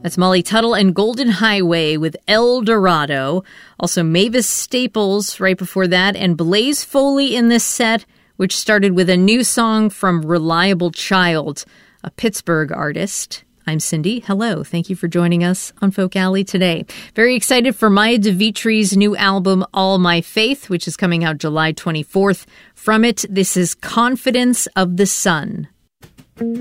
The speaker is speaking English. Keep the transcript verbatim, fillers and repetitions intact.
That's Molly Tuttle and Golden Highway with El Dorado. Also Mavis Staples right before that, and Blaze Foley in this set, which started with a new song from Reliable Child, a Pittsburgh artist. I'm Cindy. Hello. Thank you for joining us on Folk Alley today. Very excited for Maya DeVitri's new album, All My Faith, which is coming out July twenty-fourth. From it, this is Confidence of the Sun.